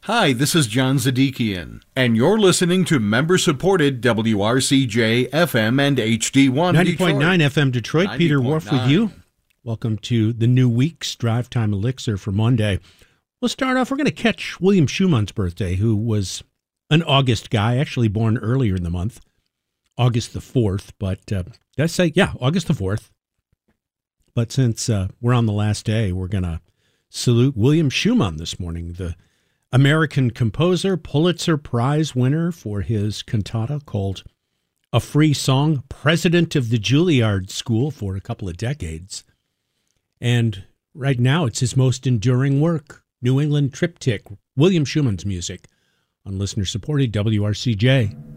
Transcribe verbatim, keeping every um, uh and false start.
Hi, this is John Zadikian, and you're listening to member-supported W R C J F M and H D one ninety point nine F M Detroit. Peter Wharf with you. Welcome to the new week's Drive Time Elixir for Monday. We'll start off, we're going to catch William Schumann's birthday, who was an August guy, actually born earlier in the month, August the fourth, but uh, did I say, yeah, August the fourth. But since uh, we're on the last day, we're going to salute William Schumann this morning, the American composer, Pulitzer Prize winner for his cantata called A Free Song, president of the Juilliard School for a couple of decades. And right now it's his most enduring work, New England Triptych, William Schumann's music on listener-supported W R C J.